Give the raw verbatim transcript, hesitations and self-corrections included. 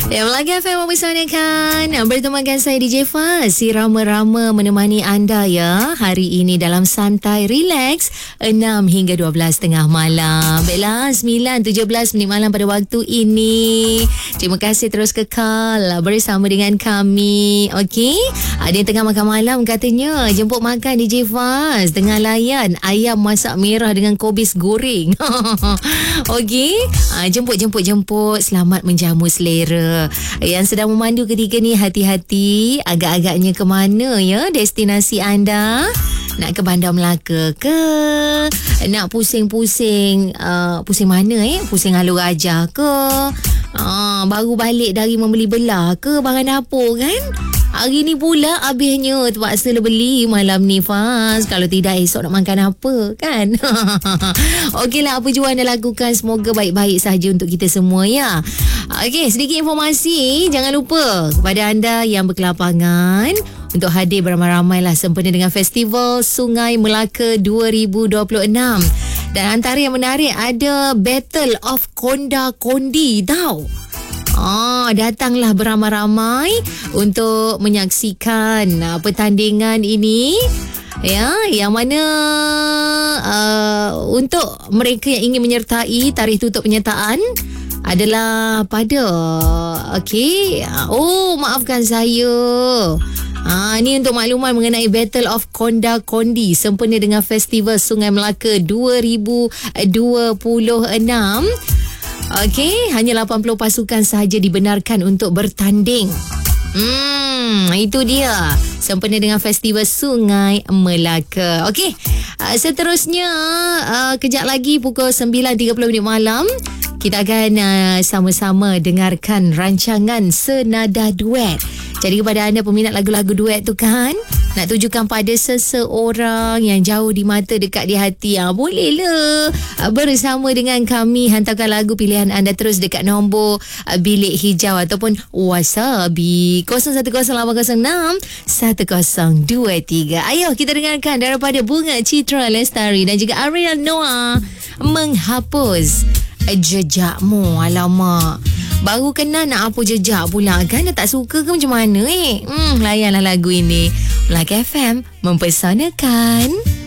Ya, Melaka F M mempersanakan bertemankan saya D J Faz, si rama-rama menemani anda ya hari ini dalam santai relax enam hingga dua belas tengah malam. Baiklah, sembilan tujuh belas minit malam pada waktu ini. Terima kasih terus kekal bersama dengan kami. Okey, ada yang tengah makan malam katanya jemput makan D J Faz dengan layan ayam masak merah dengan kobis goreng. Okey, jemput jemput jemput selamat menjamu selera. Yang sedang memandu ketika ni, hati-hati agak-agaknya ke mana ya destinasi anda. Nak ke Bandar Melaka ke? Nak pusing-pusing uh, pusing mana eh? Pusing Alur Rajah ke? Uh, baru balik dari membeli belah ke barang dapur kan? Hari ni pula habisnya terpaksa beli malam ni Faz. Kalau tidak esok nak makan apa kan? Okeylah, apa jua anda lakukan, semoga baik-baik saja untuk kita semua ya. Okey, sedikit informasi. Jangan lupa kepada anda yang berkelapangan untuk hadir beramai-ramai lah sempena dengan Festival Sungai Melaka dua ribu dua puluh enam. Dan antara yang menarik ada Battle of Konda-Kondi tau. Ah, datanglah beramai-ramai untuk menyaksikan uh, pertandingan ini. Ya, yang mana uh, untuk mereka yang ingin menyertai, tarikh tutup penyertaan adalah pada okey. Oh, maafkan saya. Ah, ini untuk makluman mengenai Battle of Konda-Kondi sempena dengan Festival Sungai Melaka dua ribu dua puluh enam. Okey, hanya lapan puluh pasukan sahaja dibenarkan untuk bertanding. Hmm, itu dia sempena dengan Festival Sungai Melaka. Okey, uh, seterusnya uh, kejap lagi pukul sembilan tiga puluh minit malam kita akan uh, sama-sama dengarkan rancangan Senada Duet. Jadi kepada anda peminat lagu-lagu duet tu kan, nak tujukan pada seseorang yang jauh di mata dekat di hati, ah, bolehlah ah, bersama dengan kami hantarkan lagu pilihan anda terus dekat nombor ah, bilik hijau ataupun Wasabi kosong satu kosong lapan kosong enam satu kosong dua tiga. Ayo kita dengarkan daripada Bunga Citra Lestari dan juga Ariel Noah, Menghapus Jejakmu. Alamak, baru kenal nak apa jejak pula kan? Dah tak suka ke macam mana eh? Hmm, layanlah lagu ini. Melaka F M mempersanakan.